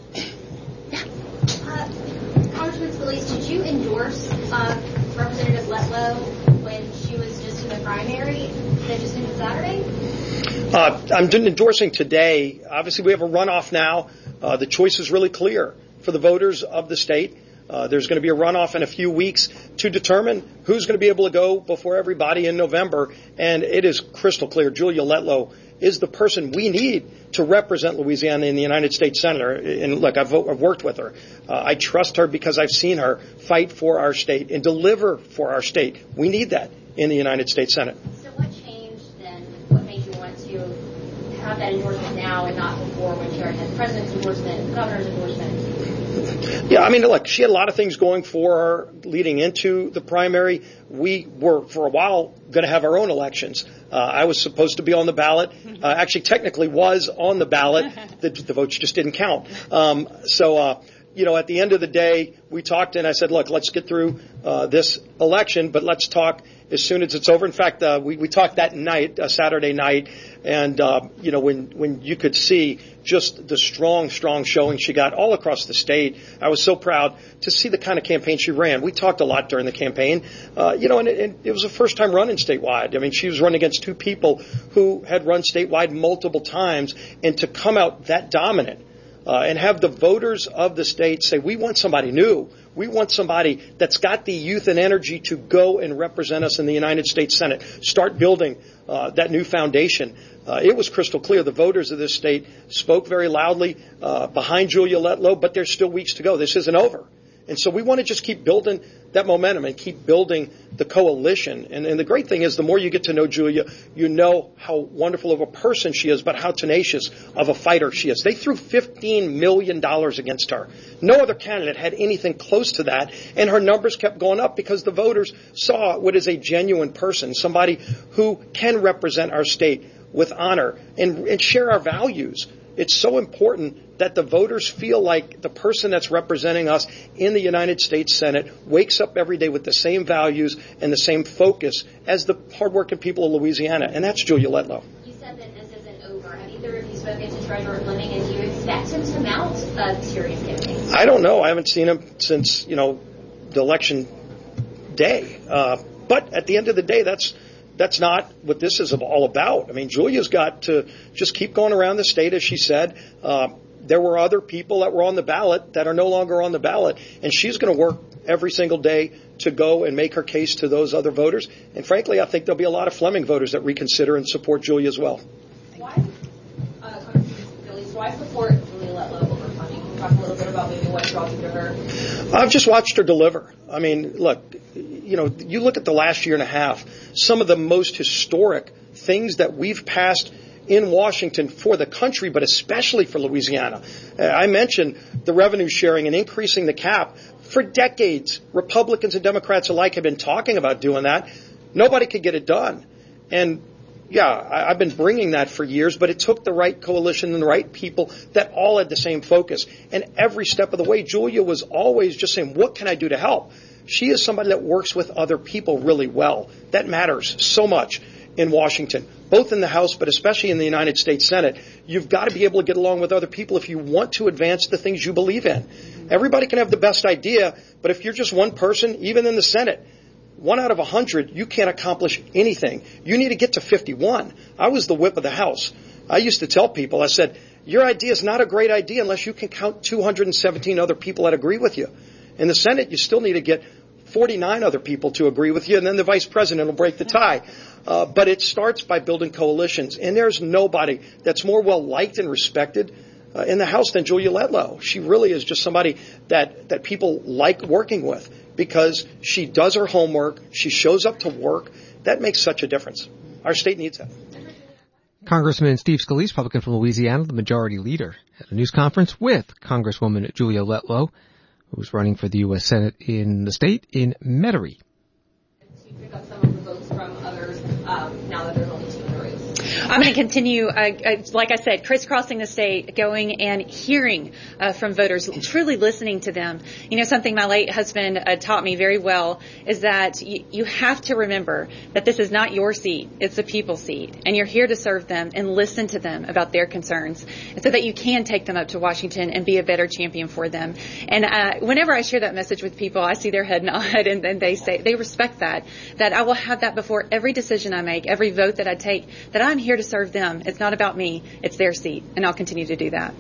Congressman Scalise, did you endorse uh, Representative Letlow when she was just in the primary that just ended Saturday? Uh, I'm endorsing today. Obviously, we have a runoff now. Uh, the choice is really clear for the voters of the state. Uh, there's going to be a runoff in a few weeks to determine who's going to be able to go before everybody in November. And it is crystal clear. Julia Letlow is the person we need to represent Louisiana in the United States Senate. And look, I've, I've worked with her. Uh, I trust her because I've seen her fight for our state and deliver for our state. We need that in the United States Senate. So what changed then? What made you want to have that endorsement now and not before when she already had the president's endorsement, the governor's endorsement? Yeah, I mean, look, she had a lot of things going for her leading into the primary. We were, for a while, going to have our own elections. Uh, I was supposed to be on the ballot. Uh, actually, technically was on the ballot. The, the votes just didn't count. Um, so, uh, you know, at the end of the day, we talked and I said, look, let's get through uh, this election, but let's talk as soon as it's over. In fact, uh, we, we talked that night, uh, Saturday night, and, uh, you know, when, when you could see just the strong, strong showing she got all across the state, I was so proud to see the kind of campaign she ran. We talked a lot during the campaign, uh, you know, and it, and it was a first time running statewide. I mean, she was running against two people who had run statewide multiple times, and to come out that dominant uh, and have the voters of the state say, we want somebody new. We want somebody that's got the youth and energy to go and represent us in the United States Senate. Start building uh, that new foundation. Uh, it was crystal clear. The voters of this state spoke very loudly uh, behind Julia Letlow, but there's still weeks to go. This isn't over. And so we want to just keep building that momentum and keep building the coalition. And, and the great thing is the more you get to know Julia, you know how wonderful of a person she is, but how tenacious of a fighter she is. They threw fifteen million dollars against her. No other candidate had anything close to that. And her numbers kept going up because the voters saw what is a genuine person, somebody who can represent our state with honor and, and share our values. It's so important that the voters feel like the person that's representing us in the United States Senate wakes up every day with the same values and the same focus as the hardworking people of Louisiana, and that's Julia Letlow. You said that this isn't over. Have either of you spoken to Treasurer Fleming, and do you expect him to mount a serious campaign? I don't know. I haven't seen him since, you know, the election day. Uh, but at the end of the day, that's That's not what this is all about. I mean, Julia's got to just keep going around the state, as she said. Uh, there were other people that were on the ballot that are no longer on the ballot, and she's going to work every single day to go and make her case to those other voters. And frankly, I think there'll be a lot of Fleming voters that reconsider and support Julia as well. Why, uh, why support Julia Letlow over Fleming? Can you talk a little bit about maybe what draws you to her? I've just watched her deliver. I mean, look, you know, you look at the last year and a half, some of the most historic things that we've passed in Washington for the country, but especially for Louisiana. Uh, I mentioned the revenue sharing and increasing the cap. For decades, Republicans and Democrats alike have been talking about doing that. Nobody could get it done. And yeah, I, I've been bringing that for years, but it took the right coalition and the right people that all had the same focus. And every step of the way, Julia was always just saying, what can I do to help? She is somebody that works with other people really well. That matters so much in Washington, both in the House, but especially in the United States Senate. You've got to be able to get along with other people if you want to advance the things you believe in. Everybody can have the best idea, but if you're just one person, even in the Senate, one out of a hundred, you can't accomplish anything. You need to get to fifty-one. I was the whip of the House. I used to tell people, I said, your idea is not a great idea unless you can count two hundred seventeen other people that agree with you. In the Senate, you still need to get forty-nine other people to agree with you, and then the vice president will break the tie. Uh, but it starts by building coalitions, and there's nobody that's more well-liked and respected uh, in the House than Julia Letlow. She really is just somebody that, that people like working with because she does her homework, she shows up to work. That makes such a difference. Our state needs that. Congressman Steve Scalise, Republican from Louisiana, the majority leader, at a news conference with Congresswoman Julia Letlow, who's running for the U S Senate in the state in Metairie. To pick up some of the votes from others um, now that there's only two in the race. I'm going to continue, uh, uh, like I said, crisscrossing the state, going and hearing uh, from voters, truly listening to them. You know, something my late husband uh, taught me very well is that y- you have to remember that this is not your seat, it's the people's seat, and you're here to serve them and listen to them about their concerns, so that you can take them up to Washington and be a better champion for them. And uh, whenever I share that message with people, I see their head nod, and, and they say they respect that, that I will have that before every decision I make, every vote that I take, that I'm here to serve them. It's not about me. It's their seat. And I'll continue to do that.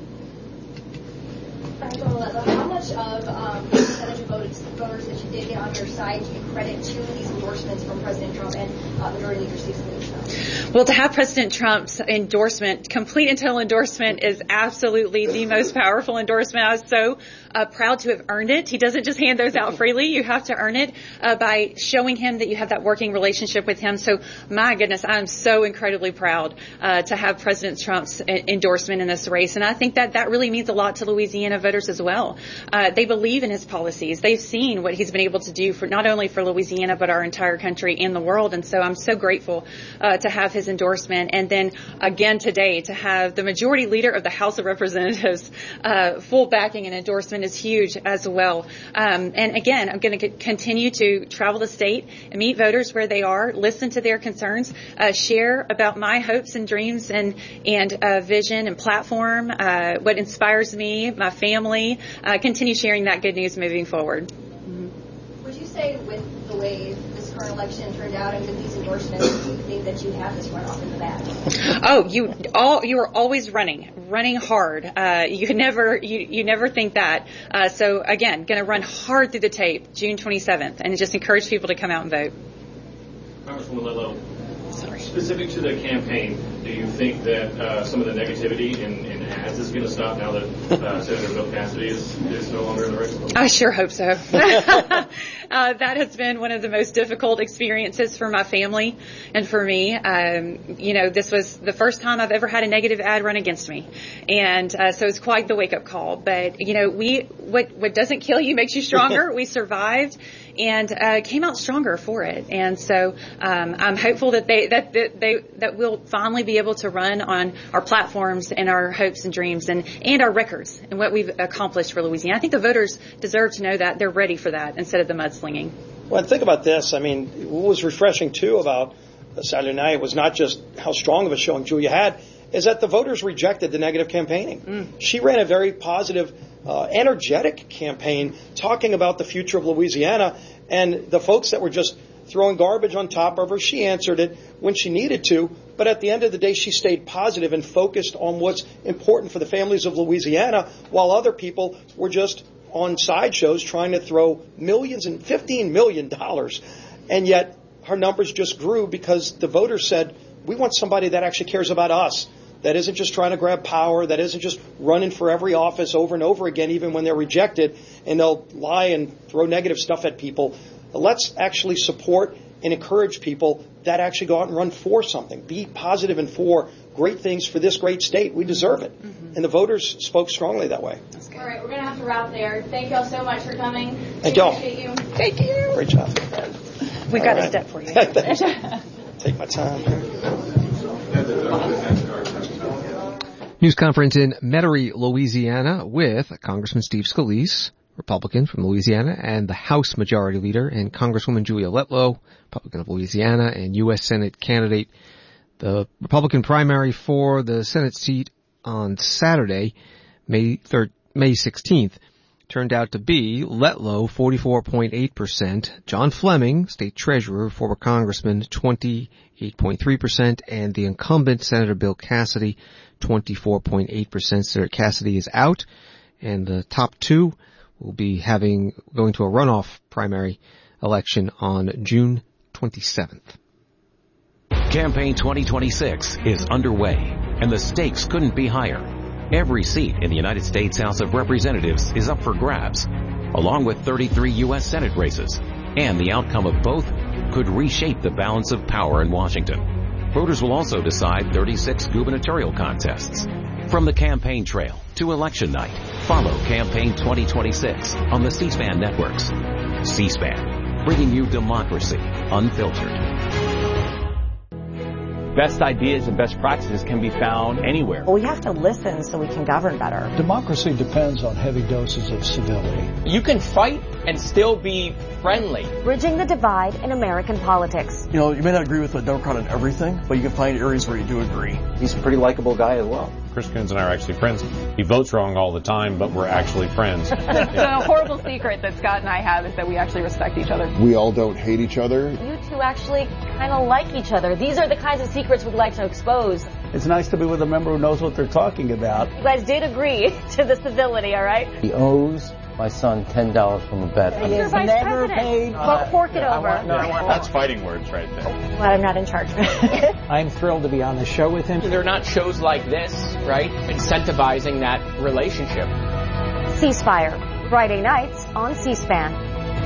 How much of um, the percentage of voters, voters that you did get on your side do you credit to these endorsements from President Trump and uh, Majority Leader Steve Scalise? Well, to have President Trump's endorsement, complete and total endorsement, is absolutely the most powerful endorsement. I was so uh, proud to have earned it. He doesn't just hand those out freely. You have to earn it uh, by showing him that you have that working relationship with him. So, my goodness, I'm so incredibly proud uh, to have President Trump's endorsement in this race. And I think that that really means a lot to Louisiana voters as well. Uh, they believe in his policies. They've seen what he's been able to do for not only for Louisiana, but our entire country and the world. And so I'm so grateful uh, to have his endorsement. And then again today, to have the majority leader of the House of Representatives uh, full backing and endorsement is huge as well. Um, and again, I'm going to continue to travel the state and meet voters where they are, listen to their concerns, uh, share about my hopes and dreams and, and uh, vision and platform, uh, what inspires me, my family, uh, continue sharing that good news moving forward. Mm-hmm. Would you say with the way this current election turned out and with these endorsements, do you think that you have this runoff in the bag? Oh, you all you are always running, running hard. Uh, you never you you never think that. Uh, so again, going to run hard through the tape, June twenty-seventh, and just encourage people to come out and vote. Congresswoman Letlow, Sorry. specific to the campaign, do you think that uh, some of the negativity in, in ads is going to stop now that uh, Senator Bill Cassidy is, is no longer in the race? I sure hope so. uh, that has been one of the most difficult experiences for my family and for me. Um, you know, this was the first time I've ever had a negative ad run against me, and uh, so it's quite the wake-up call. But you know, we what what doesn't kill you makes you stronger. We survived and uh, came out stronger for it, and so um, I'm hopeful that they that, that they that we'll finally be able to run on our platforms and our hopes and dreams and and our records and what we've accomplished for Louisiana. I think the voters deserve to know that they're ready for that instead of the mudslinging. Well, think about this. I mean, what was refreshing too about Saturday night was not just how strong of a showing Julia had, is that the voters rejected the negative campaigning. Mm. She ran a very positive, uh, energetic campaign talking about the future of Louisiana, and the folks that were just throwing garbage on top of her, she answered it when she needed to, but at the end of the day, she stayed positive and focused on what's important for the families of Louisiana, while other people were just on sideshows trying to throw millions and fifteen million dollars. And yet her numbers just grew because the voters said, we want somebody that actually cares about us, that isn't just trying to grab power, that isn't just running for every office over and over again, even when they're rejected, and they'll lie and throw negative stuff at people. Let's actually support and encourage people that actually go out and run for something. Be positive and for great things for this great state. We deserve it. Mm-hmm. And the voters spoke strongly that way. All right, we're going to have to wrap there. Thank y'all so much for coming. Thank y'all. Appreciate you. Thank you. Great job. We've got right. a step for you. Take my time. News conference in Metairie, Louisiana, with Congressman Steve Scalise, Republican from Louisiana, and the House Majority Leader, and Congresswoman Julia Letlow, Republican of Louisiana, and U S Senate candidate. The Republican primary for the Senate seat on Saturday, May third, May sixteenth, turned out to be Letlow, forty-four point eight percent, John Fleming, State Treasurer, former Congressman, twenty-eight point three percent, and the incumbent, Senator Bill Cassidy, twenty-four point eight percent. Senator Cassidy is out, and the top two will be having, going to a runoff primary election on June twenty-seventh. Campaign twenty twenty-six is underway, and the stakes couldn't be higher. Every seat in the United States House of Representatives is up for grabs, along with thirty-three U S Senate races, and the outcome of both could reshape the balance of power in Washington. Voters will also decide thirty-six gubernatorial contests. From the campaign trail to election night, follow Campaign twenty twenty-six on the C-SPAN networks. C-SPAN, bringing you democracy unfiltered. Best ideas and best practices can be found anywhere. Well, we have to listen so we can govern better. Democracy depends on heavy doses of civility. You can fight and still be friendly. Bridging the divide in American politics. You know, you may not agree with a Democrat on everything, but you can find areas where you do agree. He's a pretty likable guy as well. Chris Coons and I are actually friends. He votes wrong all the time, but we're actually friends. The horrible secret that Scott and I have is that we actually respect each other. We all don't hate each other. You two actually kind of like each other. These are the kinds of secrets we'd like to expose. It's nice to be with a member who knows what they're talking about. You guys did agree to the civility, all right? He owes my son ten dollars from a bet. He's your vice never president. Paid. Well, fork it over. I want, no, I want, that's fighting words right there. Well, I'm not in charge. I'm thrilled to be on the show with him. They're not shows like this, right? Incentivizing that relationship. Ceasefire, Friday nights on C-SPAN.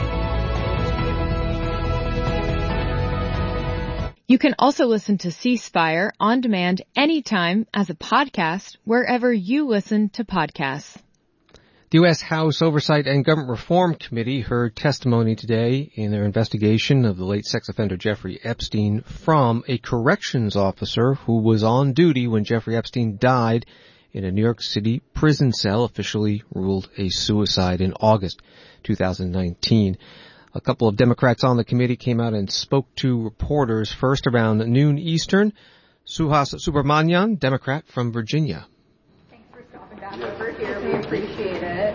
You can also listen to C-SPAN on demand anytime as a podcast wherever you listen to podcasts. The U S House Oversight and Government Reform Committee heard testimony today in their investigation of the late sex offender Jeffrey Epstein from a corrections officer who was on duty when Jeffrey Epstein died in a New York City prison cell, officially ruled a suicide in August two thousand nineteen. A couple of Democrats on the committee came out and spoke to reporters first around noon Eastern. Suhas Subramanian, Democrat from Virginia. Thanks for stopping back over here. We appreciate it.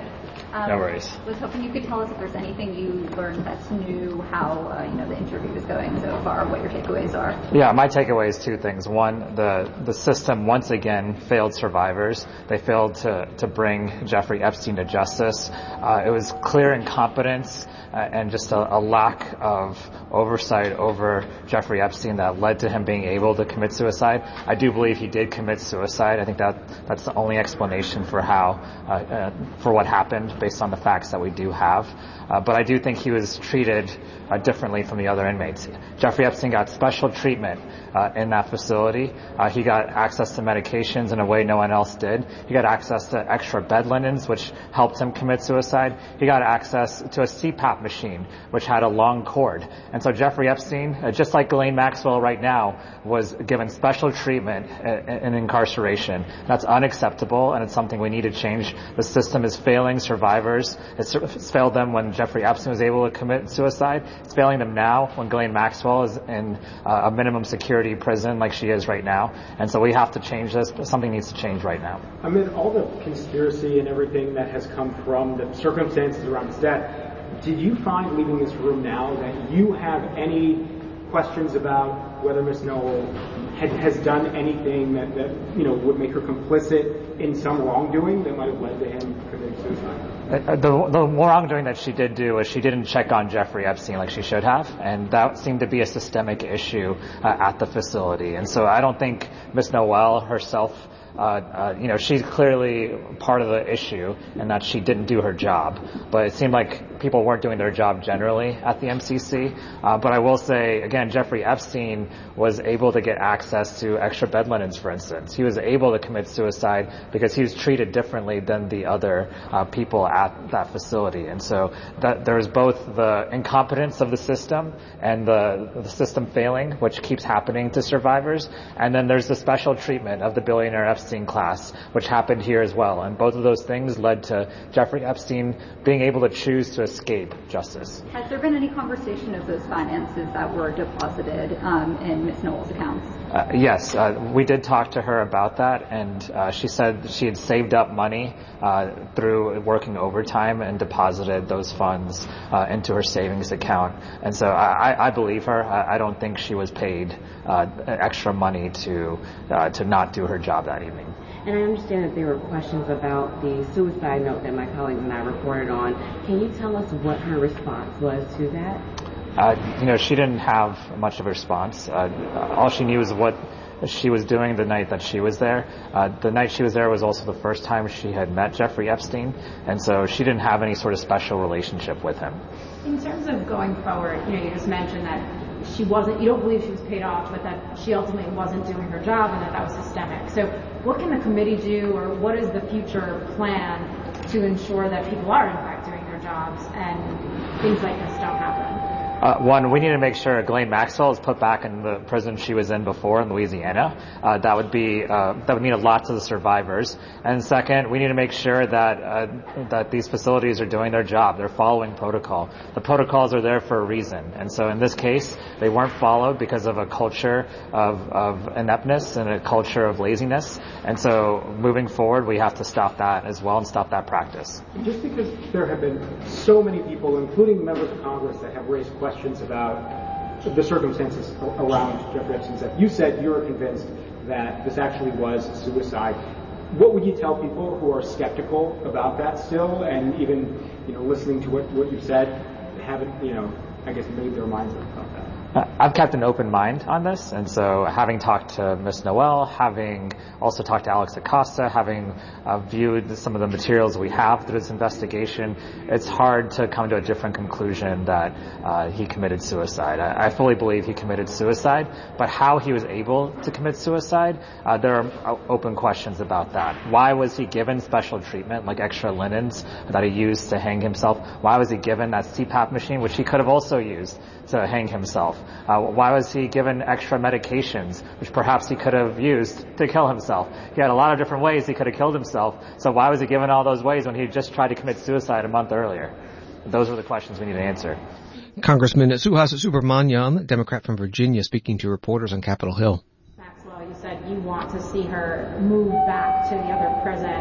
Um, no worries. I was hoping you could tell us if there's anything you learned that's new, how uh, you know the interview is going so far, what your takeaways are. Yeah, my takeaway is two things. One, the the system once again failed survivors. They failed to to bring Jeffrey Epstein to justice. Uh, it was clear incompetence uh, and just a, a lack of oversight over Jeffrey Epstein that led to him being able to commit suicide. I do believe he did commit suicide. I think that that's the only explanation for how uh, uh, for what happened, based on the facts that we do have. Uh, but I do think he was treated uh, differently from the other inmates. Jeffrey Epstein got special treatment uh, in that facility. Uh, he got access to medications in a way no one else did. He got access to extra bed linens, which helped him commit suicide. He got access to a C PAP machine, which had a long cord. And so Jeffrey Epstein, uh, just like Ghislaine Maxwell right now, was given special treatment in, in incarceration. That's unacceptable, and it's something we need to change. The system is failing survivors. It's, it's failed them when Jeffrey Epstein was able to commit suicide. It's failing them now when Ghislaine Maxwell is in uh, a minimum security prison like she is right now. And so we have to change this. Something needs to change right now. Amid all the conspiracy and everything that has come from the circumstances around his death, did you find, leaving this room now, that you have any questions about whether Miz Noel had, has done anything that, that you know would make her complicit in some wrongdoing that might have led to him committing suicide? Uh, the, the wrongdoing that she did do was she didn't check on Jeffrey Epstein like she should have, and that seemed to be a systemic issue uh, at the facility. And so I don't think Miz Noel herself Uh, uh, you know, she's clearly part of the issue in that she didn't do her job. But it seemed like people weren't doing their job generally at the M C C. Uh, but I will say, again, Jeffrey Epstein was able to get access to extra bed linens, for instance. He was able to commit suicide because he was treated differently than the other uh, people at that facility. And so that there's both the incompetence of the system and the, the system failing, which keeps happening to survivors. And then there's the special treatment of the billionaire Epstein class, which happened here as well. And both of those things led to Jeffrey Epstein being able to choose to escape justice. Has there been any conversation of those finances that were deposited um, in Miz Noel's accounts? Uh, yes, uh, we did talk to her about that, and uh, she said she had saved up money uh, through working overtime and deposited those funds uh, into her savings account. And so I, I believe her. I, I don't think she was paid uh, extra money to uh, to not do her job that evening. And I understand that there were questions about the suicide note that my colleagues and I reported on. Can you tell us what her response was to that? Uh, you know, she didn't have much of a response. Uh, all she knew was what she was doing the night that she was there. Uh, the night she was there was also the first time she had met Jeffrey Epstein, and so she didn't have any sort of special relationship with him. In terms of going forward, you know, you just mentioned that she wasn't, you don't believe she was paid off, but that she ultimately wasn't doing her job and that that was systemic. So what can the committee do, or what is the future plan to ensure that people are in fact doing their jobs and things like this don't happen? Uh, one, we need to make sure Ghislaine Maxwell is put back in the prison she was in before in Louisiana. Uh, that would be uh, that would mean a lot to the survivors. And second, we need to make sure that uh, that these facilities are doing their job. They're following protocol. The protocols are there for a reason. And so in this case, they weren't followed because of a culture of, of ineptness and a culture of laziness. And so moving forward, we have to stop that as well and stop that practice. Just because there have been so many people, including members of Congress, that have raised questions questions about the circumstances around Jeffrey Epstein's death. You said you're convinced that this actually was suicide. What would you tell people who are skeptical about that still, and even, you know, listening to what, what you've said, haven't, you know, I guess made their minds up about that? I've kept an open mind on this, and so having talked to Miz Noel, having also talked to Alex Acosta, having uh, viewed some of the materials we have through this investigation, it's hard to come to a different conclusion that uh, he committed suicide. I, I fully believe he committed suicide, but how he was able to commit suicide, uh, there are open questions about that. Why was he given special treatment, like extra linens that he used to hang himself? Why was he given that C PAP machine, which he could have also used to hang himself? Uh, why was he given extra medications, which perhaps he could have used to kill himself? He had a lot of different ways he could have killed himself, so why was he given all those ways when he just tried to commit suicide a month earlier? Those are the questions we need to answer. Congressman Suhas Subramaniam, Democrat from Virginia, speaking to reporters on Capitol Hill. Maxwell, you said you want to see her move back to the other prison.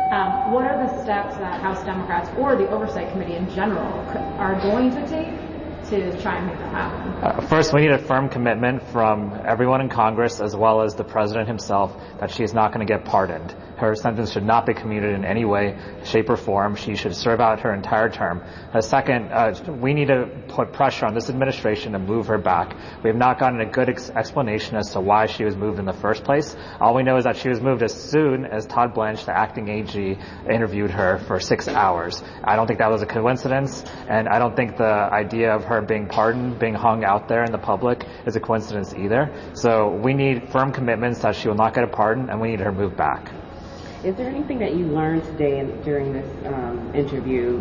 Um, what are the steps that House Democrats or the Oversight Committee in general are going to take to try and make that happen? Uh, first, we need a firm commitment from everyone in Congress as well as the president himself that she is not going to get pardoned. Her sentence should not be commuted in any way, shape, or form. She should serve out her entire term. Uh, second, uh, we need to put pressure on this administration to move her back. We have not gotten a good ex- explanation as to why she was moved in the first place. All we know is that she was moved as soon as Todd Blanche, the acting A G, interviewed her for six hours. I don't think that was a coincidence, and I don't think the idea of her being pardoned, being hung out there in the public is a coincidence either. So we need firm commitments that she will not get a pardon, and we need her moved back. Is there anything that you learned today in, during this um, interview